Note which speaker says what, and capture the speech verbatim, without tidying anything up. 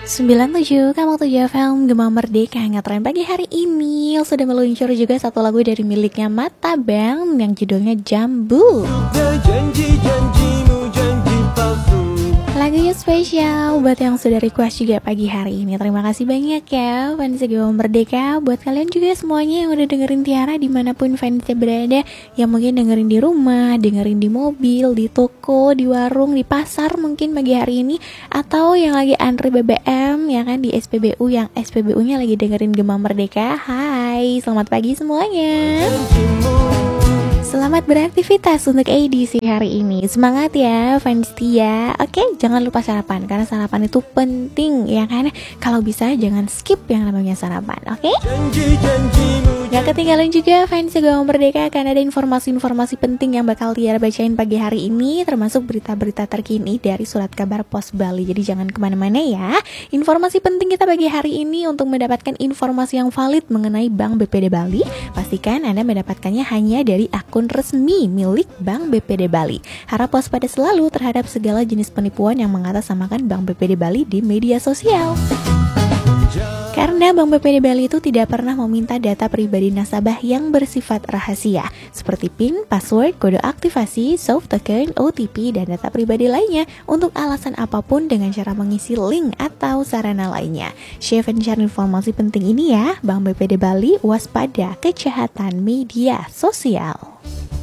Speaker 1: sembilan puluh tujuh Kamu tujuh F M Gema Merdeka ngetren pagi hari ini. Sudah meluncur juga satu lagu dari miliknya Mata Band yang judulnya Jambu. Lagunya spesial buat yang sudah request juga pagi hari ini. Terima kasih banyak ya fans Gema Merdeka. Buat kalian juga semuanya yang udah dengerin Tiara dimanapun fansnya berada, yang mungkin dengerin di rumah, dengerin di mobil, di toko, di warung, di pasar mungkin pagi hari ini, atau yang lagi antri B B M ya kan di S P B U, yang S P B U-nya lagi dengerin Gema Merdeka. Hai, selamat pagi semuanya. Selamat beraktivitas untuk edisi hari ini. Semangat ya fans Tia. Oke, jangan lupa sarapan karena sarapan itu penting ya kan. Kalau bisa jangan skip yang namanya sarapan. Oke? Gak ketinggalan juga fans Gema Merdeka karena ada informasi-informasi penting yang bakal Tiara bacain pagi hari ini, termasuk berita-berita terkini dari Surat Kabar Pos Bali. Jadi jangan kemana-mana ya. Informasi penting kita pagi hari ini untuk mendapatkan informasi yang valid mengenai Bank B P D Bali. Pastikan Anda mendapatkannya hanya dari akun resmi milik Bank B P D Bali. Harap waspada selalu terhadap segala jenis penipuan yang mengatasnamakan Bank B P D Bali di media sosial. Karena Bank B P D Bali itu tidak pernah meminta data pribadi nasabah yang bersifat rahasia, seperti PIN, password, kode aktivasi, soft token, O T P, dan data pribadi lainnya untuk alasan apapun dengan cara mengisi link atau sarana lainnya. Share and share informasi penting ini ya, Bank B P D Bali waspada kejahatan media sosial.